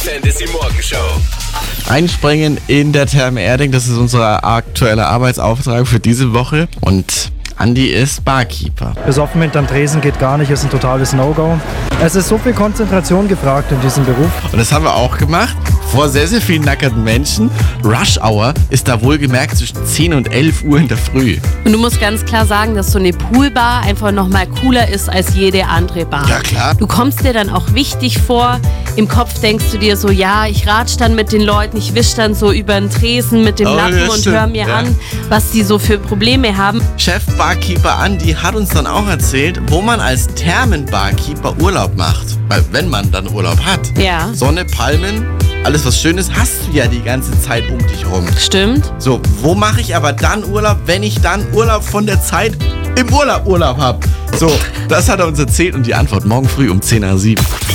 Fantasy Morgenshow. Einspringen in der Therme Erding, das ist unser aktueller Arbeitsauftrag für diese Woche. Und Andi ist Barkeeper. Besoffen hinterm Tresen geht gar nicht, ist ein totales No-Go. Es ist so viel Konzentration gefragt in diesem Beruf. Und das haben wir auch gemacht. Vor sehr, sehr vielen nackerten Menschen. Rush Hour ist da wohlgemerkt zwischen 10 und 11 Uhr in der Früh. Und du musst ganz klar sagen, dass so eine Poolbar einfach nochmal cooler ist als jede andere Bar. Ja, klar. Du kommst dir dann auch wichtig vor. Im Kopf denkst du dir so, ja, ich ratsch dann mit den Leuten, ich wisch dann so über den Tresen mit dem Lappen ja, und stimmt, hör mir ja. an, was die so für Probleme haben. Chef Barkeeper Andi hat uns dann auch erzählt, wo man als Thermenbarkeeper Urlaub macht. Weil wenn man dann Urlaub hat. Ja. Sonne, Palmen, alles was Schönes hast du ja die ganze Zeit um dich rum. Stimmt. So, wo mache ich aber dann Urlaub, wenn ich dann Urlaub von der Zeit im Urlaub habe? So, das hat er uns erzählt und die Antwort morgen früh um 10:07 Uhr.